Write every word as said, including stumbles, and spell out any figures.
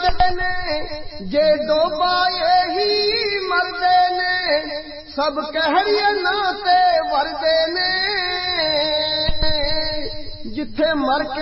मरदे ने जे डोबाए ही मरदे ने सब कहरिया नाते वरदे ने जिथे मर के